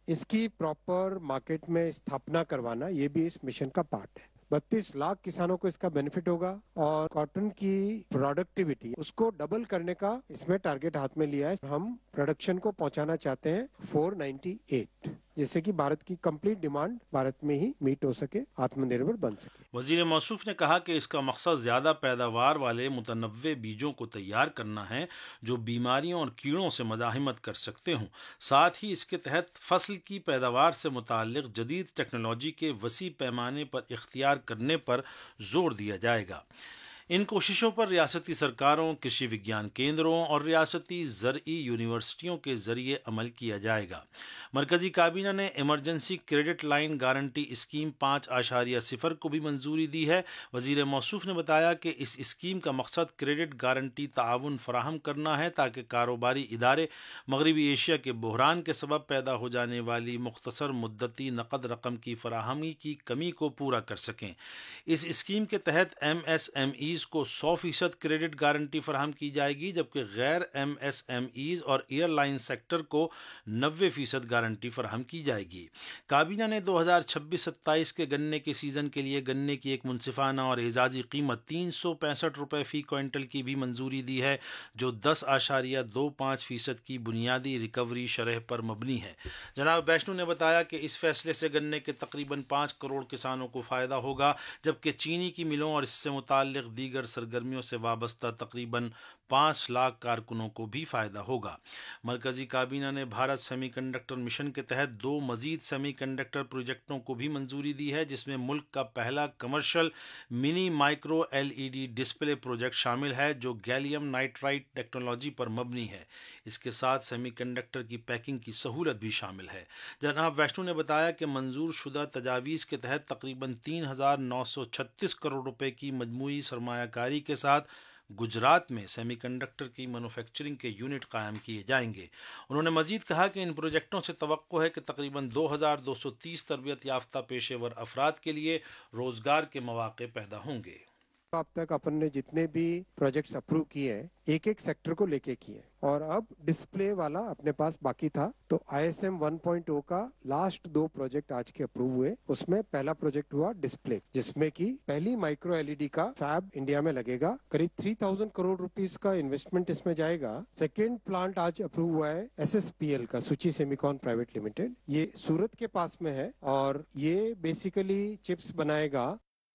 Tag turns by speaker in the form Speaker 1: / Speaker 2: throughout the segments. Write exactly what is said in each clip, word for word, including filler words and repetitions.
Speaker 1: اس کی proper market میں استھاپنا کروانا یہ بھی اس مشن کا پارٹ ہے. بتیس لاکھ کسانوں کو اس کا بینیفٹ ہوگا اور کاٹن کی پروڈکٹیوٹی اس کو ڈبل کرنے کا اس میں ٹارگیٹ ہاتھ میں لیا ہے. ہم پروڈکشن کو پہنچانا چاہتے ہیں فور نائنٹی ایٹ جس سے کہ بھارت کی کمپلیٹ ڈیمانڈ بھارت میں ہی میٹ ہو سکے، آتم نربھر بن سکے.
Speaker 2: وزیر موصوف نے کہا کہ اس کا مقصد زیادہ پیداوار والے متنوع بیجوں کو تیار کرنا ہے جو بیماریوں اور کیڑوں سے مزاحمت کر سکتے ہوں. ساتھ ہی اس کے تحت فصل کی پیداوار سے متعلق جدید ٹیکنالوجی کے وسیع پیمانے پر اختیار کرنے پر زور دیا جائے گا. ان کوششوں پر ریاستی سرکاروں، کرشی وگیان کیندروں اور ریاستی زرعی یونیورسٹیوں کے ذریعے عمل کیا جائے گا. مرکزی کابینہ نے emergency credit line guarantee scheme پانچ اشاریہ صفر کو بھی منظوری دی ہے. وزیر موصوف نے بتایا کہ اس اسکیم کا مقصد کریڈٹ گارنٹی تعاون فراہم کرنا ہے تاکہ کاروباری ادارے مغربی ایشیا کے بحران کے سبب پیدا ہو جانے والی مختصر مدتی نقد رقم کی فراہمی کی کمی کو پورا کر سکیں. اس اسکیم کے تحت ایم ایس ایم ایز کو سو فیصد کریڈٹ گارنٹی فراہم کی جائے گی جبکہ غیر ایم ایس ایم ایز اور ایئر لائن سیکٹر کو نوے فیصد گارنٹی فراہم کی جائے گی. کابینہ نے دو ہزار چھبیس ستائیس کے گنے کے سیزن کے لیے گنے کی ایک منصفانہ اور اعزازی قیمت تین سو پینسٹھ روپے فی کوئنٹل کی بھی منظوری دی ہے جو دس اشاریہ دو پانچ فیصد کی بنیادی ریکوری شرح پر مبنی ہے. جناب ویشنو نے بتایا کہ اس فیصلے سے گنے کے تقریباً پانچ کروڑ کسانوں کو فائدہ ہوگا جبکہ چینی کی ملوں اور اس سے متعلق دیگر سرگرمیوں سے وابستہ تقریباً پانچ لاکھ کارکنوں کو بھی فائدہ ہوگا. مرکزی کابینہ نے بھارت سیمی کنڈکٹر مشن کے تحت دو مزید سیمی کنڈکٹر پروجیکٹوں کو بھی منظوری دی ہے جس میں ملک کا پہلا کمرشل منی micro L E D display project شامل ہے جو گیلیم نائٹرائٹ ٹیکنالوجی پر مبنی ہے. اس کے ساتھ سیمی کنڈکٹر کی پیکنگ کی سہولت بھی شامل ہے. جناب ویشنو نے بتایا کہ منظور شدہ تجاویز کے تحت تقریباً تین ہزار نو سو چھتیس کروڑ روپے کی مجموعی سرمایہ کاری کے ساتھ گجرات میں سیمی کنڈکٹر کی مینوفیکچرنگ کے یونٹ قائم کیے جائیں گے. انہوں نے مزید کہا کہ ان پروجیکٹوں سے توقع ہے کہ تقریباً دو ہزار دو سو تیس تربیت یافتہ پیشے ور افراد کے لیے روزگار کے مواقع پیدا ہوں گے.
Speaker 1: اب تک اپن نے جتنے بھی پروجیکٹس اپروو کیے ہیں ایک ایک سیکٹر کو لے کے کیے اور اب ڈسپلے والا اپنے پاس باقی تھا تو I S M one point O کا لاسٹ دو پروجیکٹ آج کے اپروو ہوئے. اس میں پہلا پروجیکٹ ہوا ڈسپلے جس میں کی پہلی مائکرو ایل ای ڈی کا فیب انڈیا میں لگے گا. قریب تھری تھاؤزینڈ کروڑ روپیز کا انویسٹمنٹ اس میں جائے گا. سیکنڈ پلانٹ آج اپروو ہوا ہے ایس ایس پی ایل کا سوچی سیمیکون پرائیویٹ لمیٹڈ. یہ سورت کے پاس میں ہے اور یہ بیسیکلی چپس بنائے گا.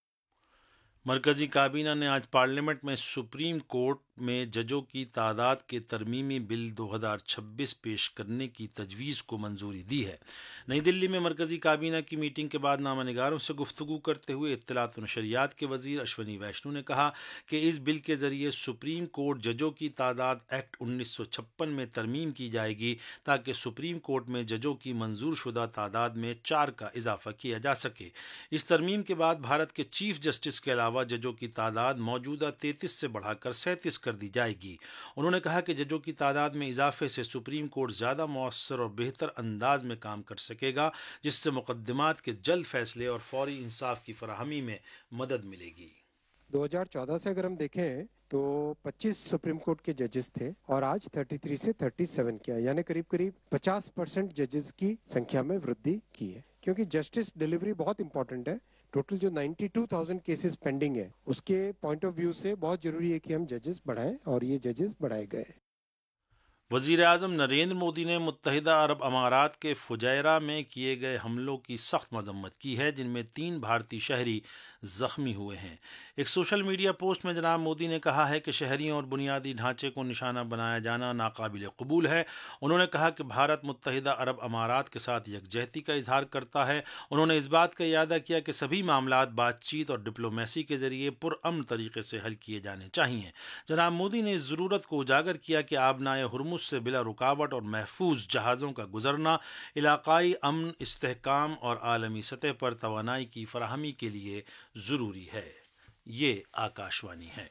Speaker 2: مرکزی کابینہ نے آج پارلیمنٹ میں سپریم کورٹ میں ججوں کی تعداد کے ترمیمی بل دو ہزار چھبیس پیش کرنے کی تجویز کو منظوری دی ہے. نئی دلی میں مرکزی کابینہ کی میٹنگ کے بعد نامہ نگاروں سے گفتگو کرتے ہوئے اطلاعات و نشریات کے وزیر اشونی ویشنو نے کہا کہ اس بل کے ذریعے سپریم کورٹ ججوں کی تعداد ایکٹ انیس سو چھپن میں ترمیم کی جائے گی تاکہ سپریم کورٹ میں ججوں کی منظور شدہ تعداد میں چار کا اضافہ کیا جا سکے. اس ترمیم کے بعد بھارت کے چیف جسٹس کے علاوہ ججوں کی تعداد موجودہ تینتیس سے بڑھا کر سینتیس کر دی جائے گی. انہوں نے کہا کہ ججوں کی تعداد میں اضافے سے سپریم کورٹ زیادہ مؤثر اور بہتر انداز میں کام کر سکے گا جس سے مقدمات کے جلد فیصلے اور فوری انصاف کی فراہمی میں مدد ملے گی.
Speaker 1: دو ہزار چودہ سے اگر ہم دیکھیں تو پچیس سپریم کورٹ کے ججز تھے اور آج تینتیس سے سینتیس کیا یعنی قریب قریب پچاس پرسنٹ ججز کی سنکھیا میں وردھی کی ہے کیونکہ جسٹس ڈیلیوری بہت امپورٹنٹ ہے. ٹوٹل جو ninety two thousand cases pending ہے اس کے پوائنٹ آف ویو سے بہت ضروری ہے کہ ہم ججز بڑھائیں اور یہ ججز بڑھائے گئے.
Speaker 2: وزیر اعظم نریندر مودی نے متحدہ عرب امارات کے فجیرہ میں کیے گئے حملوں کی سخت مذمت کی ہے جن میں تین بھارتی شہری زخمی ہوئے ہیں. ایک سوشل میڈیا پوسٹ میں جناب مودی نے کہا ہے کہ شہریوں اور بنیادی ڈھانچے کو نشانہ بنایا جانا ناقابل قبول ہے. انہوں نے کہا کہ بھارت متحدہ عرب امارات کے ساتھ یکجہتی کا اظہار کرتا ہے. انہوں نے اس بات کا اعادہ کیا کہ سبھی معاملات بات چیت اور ڈپلومیسی کے ذریعے پرامن طریقے سے حل کیے جانے چاہیے. جناب مودی نے اس ضرورت کو اجاگر کیا کہ آبنائے ہرمز سے بلا رکاوٹ اور محفوظ جہازوں کا گزرنا علاقائی امن، استحکام اور عالمی سطح پر توانائی کی فراہمی کے لیے ضروری ہے. یہ آکاشوانی ہے.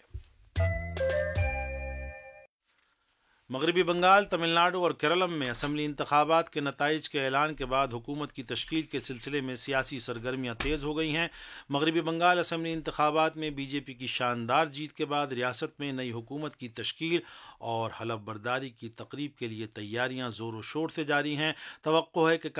Speaker 2: مغربی بنگال، تمل ناڈو اور کیرلم میں اسمبلی انتخابات کے نتائج کے اعلان کے بعد حکومت کی تشکیل کے سلسلے میں سیاسی سرگرمیاں تیز ہو گئی ہیں. مغربی بنگال اسمبلی انتخابات میں بی جے پی کی شاندار جیت کے بعد ریاست میں نئی حکومت کی تشکیل اور حلف برداری کی تقریب کے لیے تیاریاں زور و شور سے جاری ہیں. توقع ہے کہ